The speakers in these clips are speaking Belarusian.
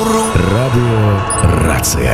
Радіо Рація.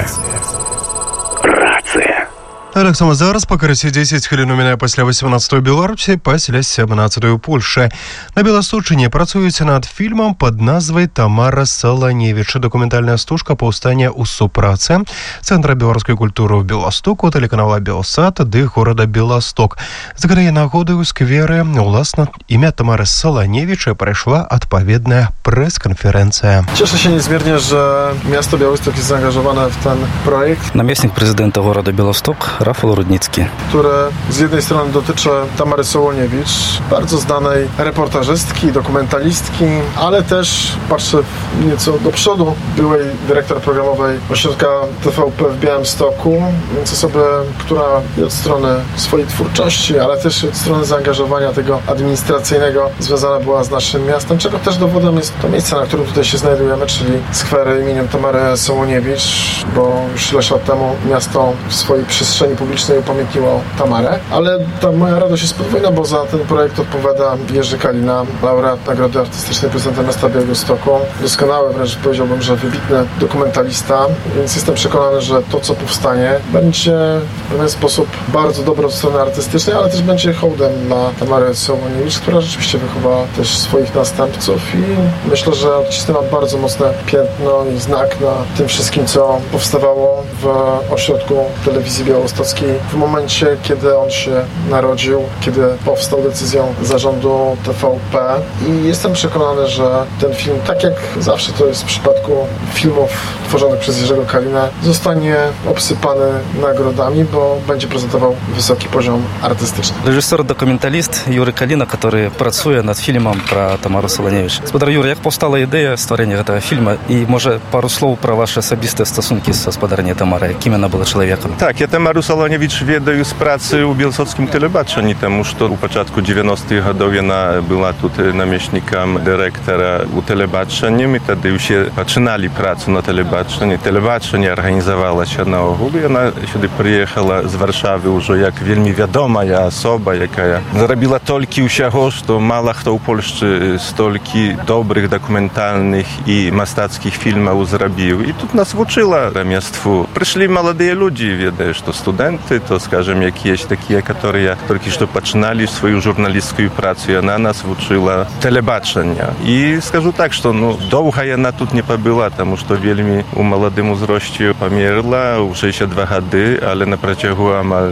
Так само зараз по карасе 10 хвилин у меня пасля 18-й Беларусі, пасля 17-й Польши. На Беласточине працуюць над фильмом под назвай «Тамара Саланевич». Документальная стужка паўстання ў супрацы Центра беларускай культуры ў Беластоку, тэлеканала Белсат ды горада Беласток. З гэтай нагоды ў скверы, уласна, імя Тамары Саланевича прайшла адпаведная прэс-канферэнцыя. Cieszę się niezmiernie, że miasto Białystok jest zaangażowane w ten projekt. Namiestnik prezydenta города Белосток Rafał Rudnicki, które z jednej strony dotyczy Tamary Sołoniewicz, bardzo znanej reportażystki, dokumentalistki, ale też patrzę nieco do przodu, byłej dyrektor programowej ośrodka TVP w Białymstoku, więc osobę, która i od strony swojej twórczości, ale też od strony zaangażowania tego administracyjnego związana była z naszym miastem, czego też dowodem jest to miejsce, na którym tutaj się znajdujemy, czyli skwer imieniem Tamary Sołoniewicz, bo już ileś lat temu miasto w swojej przestrzeni publicznej upamiętniło Tamarę, ale ta moja radość jest podwójna, bo za ten projekt odpowiada Jerzy Kalina, laureat Nagrody Artystycznej Prezydenta Miasta Białegostoku. Doskonały, wręcz powiedziałbym, że wybitny dokumentalista, więc jestem przekonany, że to, co powstanie, będzie w pewien sposób bardzo dobre od strony artystycznej, ale też będzie hołdem dla Tamary Sołoniewicz, która rzeczywiście wychowała też swoich następców i myślę, że odcisnęła bardzo mocne piętno i znak na tym wszystkim, co powstawało w ośrodku telewizji białostockiej w momencie, kiedy on się narodził, kiedy powstał decyzją zarządu TVP i jestem przekonany, że ten film, tak jak zawsze to jest w przypadku filmów tworzonych przez Jerzego Kalinę, zostanie obsypany nagrodami, bo będzie prezentował wysoki poziom artystyczny. Режисер-документалист Юрий Калина, который працуе над фильмом про Тамару Саланевич. Господар Юрий, як повстала ідея створення гэтага фільма і, може, пару слоў пра ваши асабістыя стасункі з гаспадарняй Тамарай, кім яна была чалавекам? Так, я Тамару Саланевич ведаю з працы ў белсоцкім тэлебачанні, таму што ў пачатку 90-х гадоў яна была тут намеснікам дырэктара ў тэлебачанні. Мы тады ўсе пачыналі працу на тэлебачанні. Тэлебачанне арганізавалася наогул. Яна сюды прыехала з Варшавы ўжо як вельмі вядомая асоба, якая зарабіла толькі ўсяго, што мала хто ў Польшчы столькі добрых дакументальных і мастацкіх фільмаў зрабіў. І тут нас вучыла рамяству. Прышлі маладыя людзі, ведаеш, што студэнты, то, скажем, якісь такія, которые толькі што пачыналі сваю журналісцкую працу, і яна нас вучыла тэлебачання. І скажу так, што доўга яна тут не пабыла, таму што вельмі у маладым узросце памерла ў 62 гады, але на працягу амаль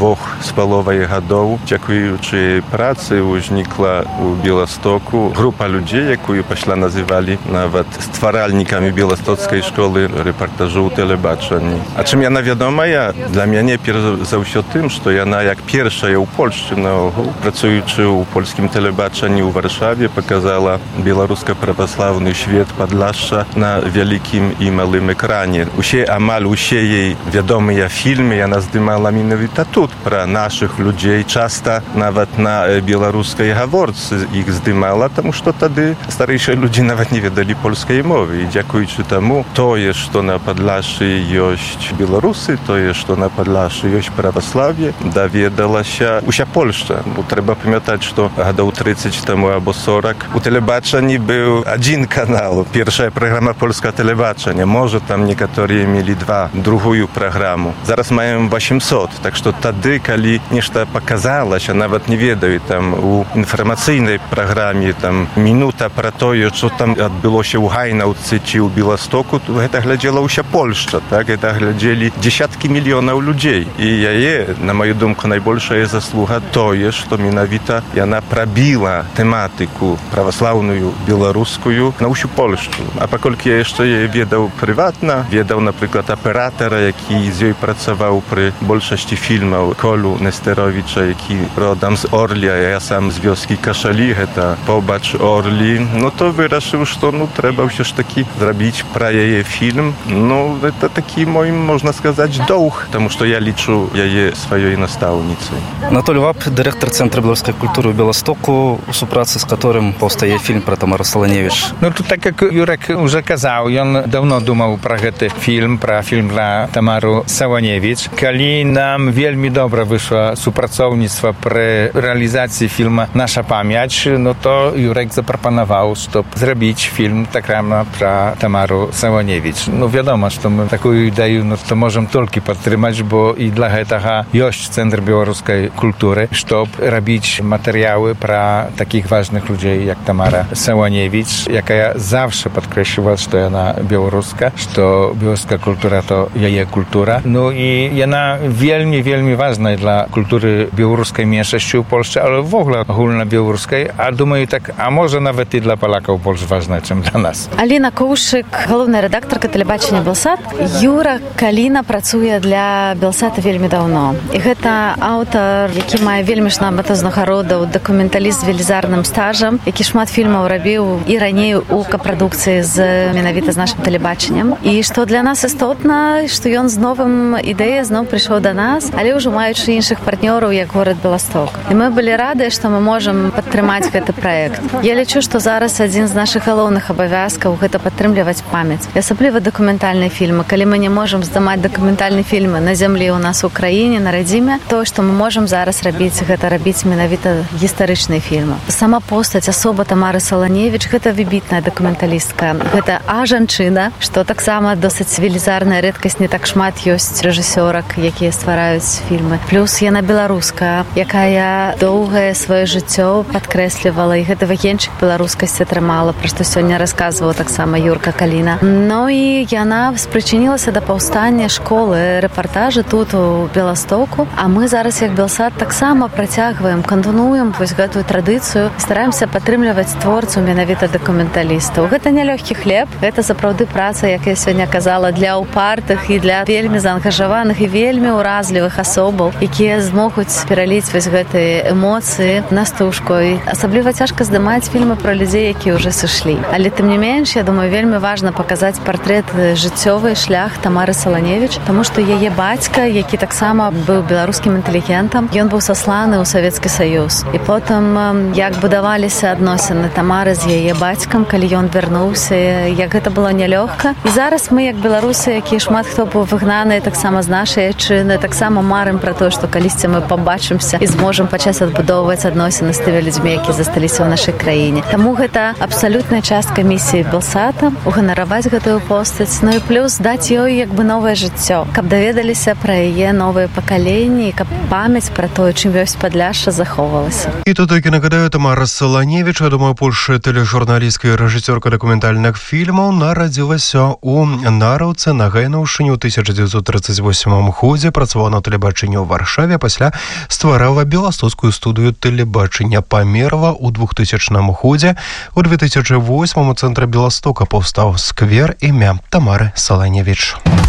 2,5 гадоў, дзякуючы працы, узнікла ў Беластоку група людзей, якую пасля называлі нават стваральнікамі беластоцкай школы рэпартажу ў тэлебачанні. А чым яна вядомая? Для мяне перш за ўсё тым, што яна як першая ў Польшчы наогул, працуючы ў польскім тэлебачанні ў Варшаве, паказала беларуска-праваслаўны свет Падлашша на вялікім і малым экране. Амаль усе яе вядомыя фільмы яна здымала менавіта тут пра нашых людзей, часта нават на беларускай гаворцы іх здымала, таму што тады старэйшыя людзі нават не ведалі польскай мовы. І дзякуючы таму тое, што на Падлашшы ёсць беларусы, тое, што на Падлашшы ёсць праваслав'е, даведалася уся Польшча. Бо трэба памятаць, што гадоў 30 таму або 40 у тэлебачанні быў адзін канал, першая праграма польскага тэлебачання. Можа, там некаторыя мелі другую праграму. Зараз маем 800, так што тады, калі нешта паказалася, нават не ведаю, там у інфармацыйнай праграме там мінута пра тое, што там адбылося ў Гайнаўцы ці ў Беластоку, то гэта глядзела ўся Польшча, так? Гэта глядзелі дзесяткі мільёнаў людзей. І яе, на маю думку, найбольшая заслуга тое, што менавіта яна прабіла тэматыку праваслаўную беларускую на ўсю Польшчу. А паколькі я яшчэ яе ведаў прыватна, ведаў, напрыклад, аператара, які з ёй працаваў пры большасці фільмаў, Колю Нестеровича, які родам з Орлі, а я сам з вёскі Кашалі, гэта побач Орлі, то вырашыў, што трэба ўсё ж такі зрабіць пра яе фільм. Гэта такі мой, можна сказаць, доўг, таму што я я лічу яе сваёй настаўніцай. Анатолий Вап, директор Центра белорусской культуры Белостоку, у супрацы з которым паўстае фільм про Тамару Саланевіч. Ну тут, так як Юрек уже казаў, ён давно думаў пра гэты фільм, пра фільм пра Тамару Саланевіч. Калі нам вельмі добра выйшла супрацоўніцтва пры рэалізацыі фільма «Наша памяць», ну то Юрек запрапанаваў, чтоб зрабіць фільм таксама пра Тамару Саланевіч. Ну вядома, што мы такую ідэю, ну то можам толькі падтрымаць, бо і для гэтага ёсць Цэнтр беларускай культуры, чтоб рабіць матэрыялы пра такіх важных людзей, як Тамара Саланевіч, якая завжdy падкрэслівала, што яна беларуска, што беларуская культура то яе культура. Ну і яна вельмі важная для культуры беларускай меншасці ў Польшчы, але ввогуле агульнабеларускай, а думаю так, а можа нават і для палакаў больш важная, чым для нас. Аліна Коўшык, галоўная рэдактарка тэлебачання Белсат. Юра Каліна працуе для Белсата вельмі даўно. І гэта аўтар, які мае вельмі шмат узнагародаў, дакументаліст з велізарным стажам, які шмат фільмаў рабіў і раней у капрадукцыі менавіта з нашым тэлебачаннем. І што для нас істотна, што ён з новым ідэяй зноў прыйшоў да нас, але ўжо маючы іншых партнёраў, як горад Беласток. І мы былі рады, што мы можам падтрымаць гэты праект. Я лічу, што зараз адзін з нашых галоўных абавязкаў гэта падтрымліваць памяць. І асабліва дакументальныя фільмы. Калі мы не можам здымаць дакументальныя фільмы на зямлі ў нас у краіне, на радзіме, то, што мы можам зараз рабіць, гэта рабіць менавіта гістарычныя фільмы. Сама постаць, асоба Тамары Саланевіч, гэта выбітная дакументалістка. Гэта жанчына, што таксама досыць велізарная рэдкасць, не так шмат ёсць рэжысёрак, якія ствараюць фільмы. Плюс яна беларуска, якая доўгае сваё жыццё падкрэслівала, і гэты вагенчык беларускасці атрымала, пра што сёння расказвала таксама Юрка Каліна. Ну і яна спрычынілася да паўстання школы рэпартажы тут у Беластоку, а мы зараз як Белсат таксама працягваем, кантынуем вось гэтую традыцыю, стараемся падтрымліваць творцаў менавіта дакументалістаў. Гэта не лёгкі хлеб, гэта сапраўды праца, як я сёння казала, для упартых і для вельмі заангажаваных і вельмі ўразлівых асобаў, якія змогуць пераліць вось гэтыя эмоцыі на стужку. І асабліва цяжка здымаць фільмы пра людзей, якія ўжо сышлі. Але тым не менш, я думаю, вельмі важна паказаць партрэт жыццёвы шлях Тамары Саланевіч, таму што яе бацька, які таксама быў беларускім інтэлігентам, ён быў сасланы ў Савецкі Саюз. І потым, як будаваліся адносіны Тамары з яе бацькам, калі ён вярнуўся, як гэта было нялёгка. І зараз мы, як беларусы, якія шмат хто быў выгнаны таксама з нашай айчыны, таксама марым пра тое, што калісьці мы пабачымся і зможам пачаць адбудоўваць адносіны з тымі людзьмі, якія засталіся ў нашай краіне. Таму гэта абсалютная частка місіі Белсата — уганараваць гэтую постаць, ну і плюс даць ёй як бы новае жыццё, каб даведаліся пра яе новыя пакаленні, каб памяць пра тое, чым ёсць Падляшша, захоўвалася. І тут такі нагадаю, Тамара Саланевіч, я думаю, Польша тэлежурналістка і рэжысёрка дакументальных фільмаў, нарадзілася ў Нараўцы на Гайнаўшчыне ў 1938 годзе, працавала на тэлебачанні ў Варшаве, пасля стварала беластоцкую студыю тэлебачання, памерла ў 2000 годзе. У 2008 у цэнтры Беластока паўстаў сквер імя Тамары Саланевіч.